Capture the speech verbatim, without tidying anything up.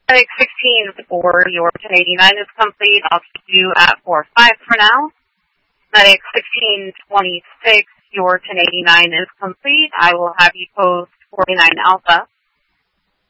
Medic sixteen for your ten eighty-nine is complete. I'll keep you at four five for now. Medic sixteen twenty-six, your ten eighty-nine is complete. I will have you post forty-nine Alpha.